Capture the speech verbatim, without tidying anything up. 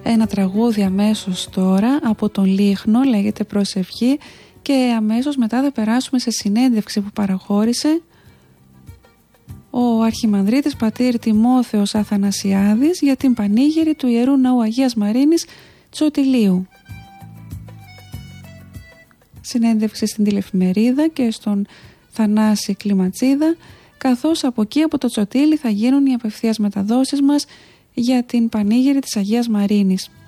ένα τραγούδι αμέσως τώρα από τον Λίχνο, λέγεται Προσευχή, και αμέσως μετά θα περάσουμε σε συνέντευξη που παραχώρησε ο Αρχιμανδρίτης πατήρ Τιμόθεος Αθανασιάδης για την πανήγυρη του Ιερού Ναού Αγίας Μαρίνης Τσοτηλίου. Συνέντευξη στην τηλεφημερίδα και στον Θανάση Κλιματσίδα, καθώς από εκεί από το Τσοτήλι θα γίνουν οι απευθείας μεταδόσεις μας για την πανήγυρη της Αγίας Μαρίνης.